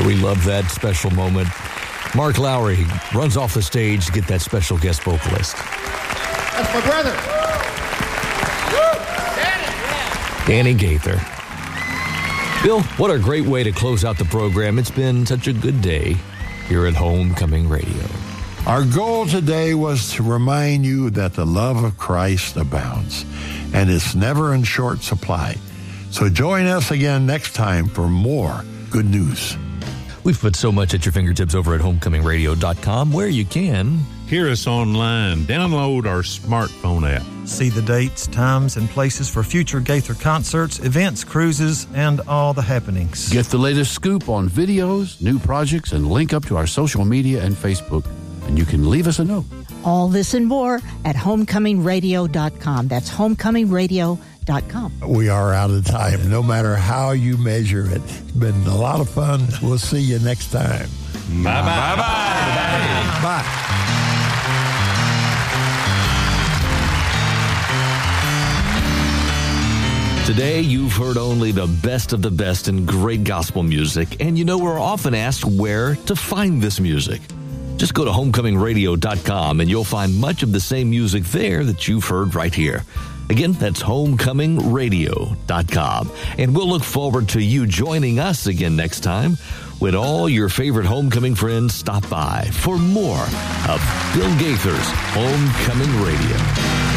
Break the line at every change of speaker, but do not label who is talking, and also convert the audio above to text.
We love that special moment. Mark Lowry runs off the stage to get that special guest vocalist.
That's my brother.
Danny Gaither. Bill, what a great way to close out the program. It's been such a good day here at Homecoming Radio.
Our goal today was to remind you that the love of Christ abounds, and it's never in short supply. So join us again next time for more good news.
We've put so much at your fingertips over at homecomingradio.com, where you can
hear us online, download our smartphone app,
see the dates, times, and places for future Gaither concerts, events, cruises, and all the happenings.
Get the latest scoop on videos, new projects, and link up to our social media and Facebook. And you can leave us a note.
All this and more at homecomingradio.com. That's homecomingradio.com.
We are out of time, no matter how you measure it. It's been a lot of fun. We'll see you next time.
Bye-bye. Bye-bye.
Bye.
Today, you've heard only the best of the best in great gospel music, and you know we're often asked where to find this music. Just go to homecomingradio.com and you'll find much of the same music there that you've heard right here. Again, that's homecomingradio.com. And we'll look forward to you joining us again next time when all your favorite homecoming friends stop by for more of Bill Gaither's Homecoming Radio.